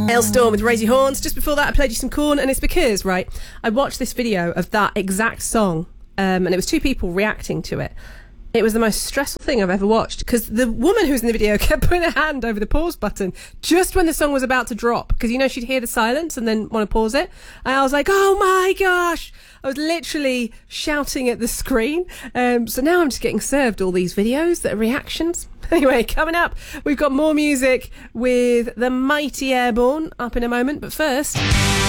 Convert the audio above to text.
Hailstorm with Raise Your Horns. Just before that, I played you some Korn, and it's because, right, I watched this video of that exact song, and it was two people reacting to it. It was the most stressful thing I've ever watched, because the woman who was in the video kept putting her hand over the pause button just when the song was about to drop, because, you know, she'd hear the silence and then want to pause it. And I was like, oh my gosh! I was literally shouting at the screen. So now I'm just getting served all these videos that are reactions. Anyway, coming up, we've got more music with the Mighty Airborne up in a moment, but first...